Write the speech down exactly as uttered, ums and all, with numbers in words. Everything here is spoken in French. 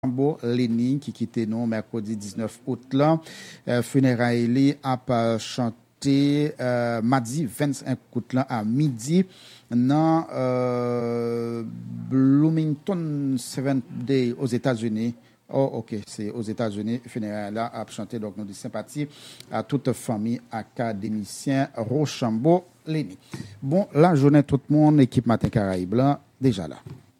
Rochambeau Léni qui quittait nous mercredi dix-neuf août là. Euh, funérailles a chanté euh, mardi vingt-cinq août là à midi dans euh, Bloomington Seventh Day aux États-Unis. Oh, ok, c'est aux États-Unis. Funérailles là a chanté, donc nous disons sympathie à toute famille académicien Rochambeau Léni. Bon, la journée, tout le monde, équipe Matin Caraïbe là, déjà là.